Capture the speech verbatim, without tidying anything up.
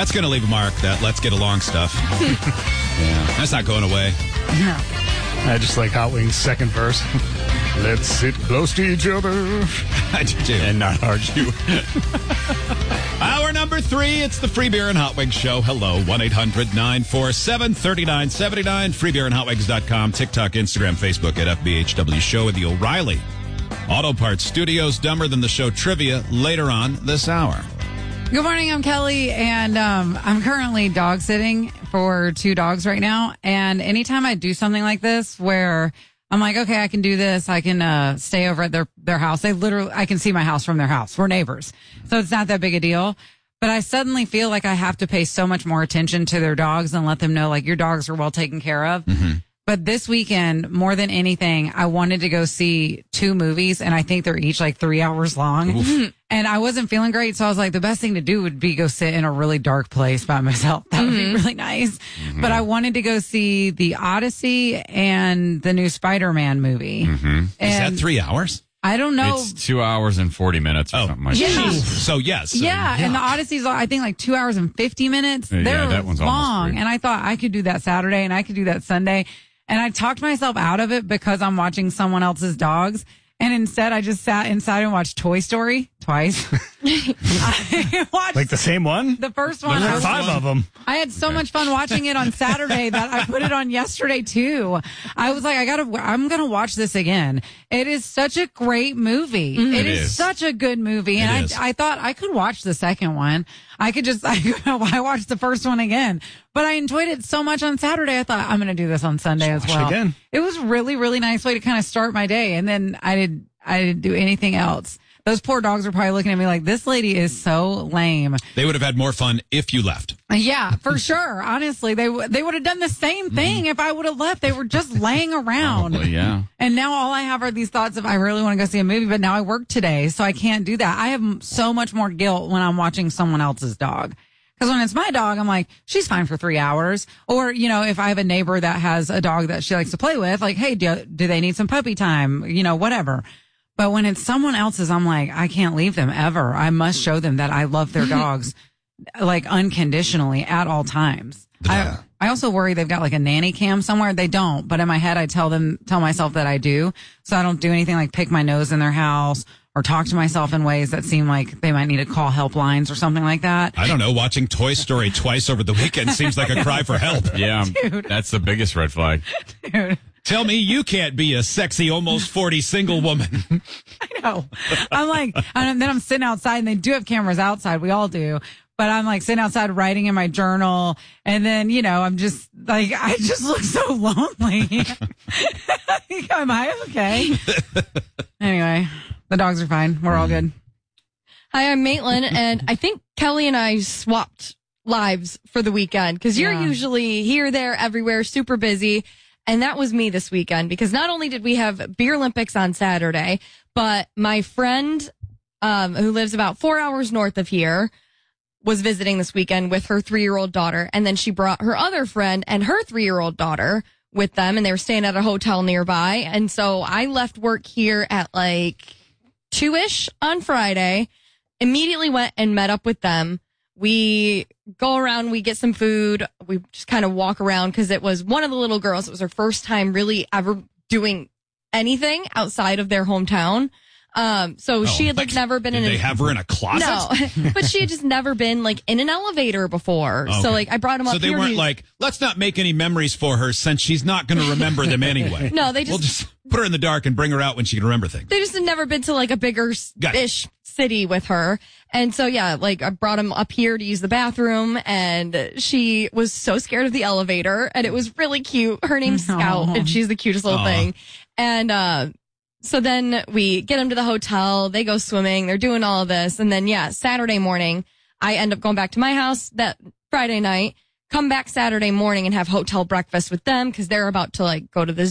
That's going to leave a mark, that let's get along stuff. Yeah, that's not going away. No. I just like Hot Wings' second verse. Let's sit close to each other. I do too. And not argue. Hour number three, it's the Free Beer and Hot Wings Show. Hello, one eight hundred nine four seven three nine seven nine, free beer and hot wings dot com, TikTok, Instagram, Facebook at F B H W Show with the O'Reilly Auto Parts Studios. Dumber Than the Show trivia later on this hour. Good morning, I'm Kelly, and um, I'm currently dog sitting for two dogs right now. And anytime I do something like this where I'm like, okay, I can do this, I can uh, stay over at their, their house. They literally, I can see my house from their house. We're neighbors. So it's not that big a deal. But I suddenly feel like I have to pay so much more attention to their dogs and let them know, like, your dogs are well taken care of. Mm-hmm. But this weekend, more than anything, I wanted to go see two movies, and I think they're each like three hours long. Oof. And I wasn't feeling great, so I was like, the best thing to do would be go sit in a really dark place by myself. That would Mm-hmm. be really nice. Mm-hmm. But I wanted to go see The Odyssey and the new Spider-Man movie. Mm-hmm. Is that three hours? I don't know. It's two hours and forty minutes or Oh. something like Yeah. that. So, yes. So, yeah, and the Odyssey's, I think, like two hours and fifty minutes. Yeah, They're that one's almost long. three. And I thought I could do that Saturday and I could do that Sunday. And I talked myself out of it because I'm watching someone else's dogs. And instead, I just sat inside and watched Toy Story twice. I watched Like the same one? the first one. There I are was- five of them. I had so much fun watching it on Saturday that I put it on yesterday too. I was like, I gotta, I'm gonna watch this again. It is such a great movie. Mm-hmm. It It is, is. such a good movie. And It is. I, I thought I could watch the second one. I could just, I, I watched the first one again, but I enjoyed it so much on Saturday. I thought I'm gonna do this on Sunday Just as watch it well. again. It was really, really nice way to kind of start my day. And then I did, I didn't do anything else. Those poor dogs are probably looking at me like, this lady is so lame. They would have had more fun if you left. Yeah, for sure. Honestly, they w- they would have done the same thing if I would have left. They were just laying around. Probably, yeah. And now all I have are these thoughts of I really want to go see a movie, but now I work today, so I can't do that. I have m- so much more guilt when I'm watching someone else's dog. Because when it's my dog, I'm like, she's fine for three hours. Or, you know, if I have a neighbor that has a dog that she likes to play with, like, hey, do, do they need some puppy time? You know, whatever. But when it's someone else's, I'm like, I can't leave them ever. I must show them that I love their dogs, like unconditionally at all times. I, I also worry they've got like a nanny cam somewhere. They don't, but in my head, I tell them, tell myself that I do. So I don't do anything like pick my nose in their house or talk to myself in ways that seem like they might need to call helplines or something like that. I don't know. Watching Toy Story twice over the weekend seems like a cry for help. Yeah, that's the biggest red flag. Dude, Tell me you can't be a sexy, almost forty single woman. I know. I'm like, and then I'm sitting outside and they do have cameras outside. We all do. But I'm like sitting outside writing in my journal. And then, you know, I'm just like, I just look so lonely. Am I okay? Anyway, the dogs are fine. We're all good. Hi, I'm Maitland, and I think Kelly and I swapped lives for the weekend because you're Yeah. usually here, there, everywhere, super busy. And that was me this weekend because not only did we have Beer Olympics on Saturday, but my friend um, who lives about four hours north of here was visiting this weekend with her three-year-old daughter. And then she brought her other friend and her three-year-old daughter with them, and they were staying at a hotel nearby. And so I left work here at like two-ish on Friday, immediately went and met up with them. We go around, we get some food, we just kind of walk around because it was one of the little girls. It was her first time really ever doing anything outside of their hometown. Um, so Oh, she had like like, never been Did in they an have her in a closet? no, but she had just never been like in an elevator before. Okay. So like I brought him up So they here. weren't to- like, let's not make any memories for her since she's not going to remember them anyway. No, they just- We'll just put her in the dark and bring her out when she can remember things. they just had never been to like a bigger Got it. ish city with her. And so, yeah, like I brought him up here to use the bathroom and she was so scared of the elevator and it was really cute. Her name's Scout Aw. and she's the cutest little Aw. thing. And, uh, so then we get them to the hotel. They go swimming. They're doing all of this. And then, yeah, Saturday morning, I end up going back to my house that Friday night, come back Saturday morning and have hotel breakfast with them because they're about to like go to the